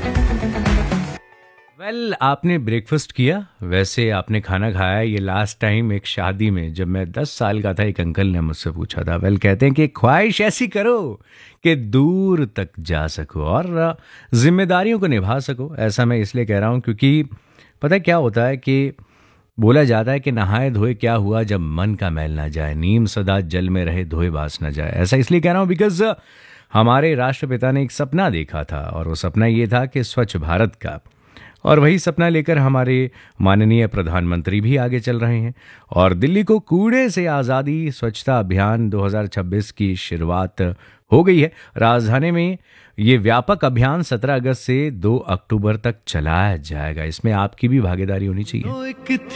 आपने ब्रेकफास्ट किया? वैसे आपने खाना खाया? ये लास्ट टाइम एक शादी में जब मैं 10 साल का था, एक अंकल ने मुझसे पूछा था। कहते हैं कि ख्वाहिश ऐसी करो कि दूर तक जा सको और जिम्मेदारियों को निभा सको। ऐसा मैं इसलिए कह रहा हूँ क्योंकि पता है क्या होता है कि बोला जाता है कि नहाए धोए क्या हुआ जब मन का मैल ना जाए, नीम सदा जल में रहे धोए बास ना जाए। ऐसा इसलिए कह रहा हूँ बिकॉज हमारे राष्ट्रपिता ने एक सपना देखा था और वो सपना ये था कि स्वच्छ भारत का। और वही सपना लेकर हमारे माननीय प्रधानमंत्री भी आगे चल रहे हैं और दिल्ली को कूड़े से आज़ादी स्वच्छता अभियान 2026 की शुरुआत हो गई है। राजधानी में ये व्यापक अभियान 17 अगस्त से 2 अक्टूबर तक चलाया जाएगा। इसमें आपकी भी भागीदारी होनी चाहिए।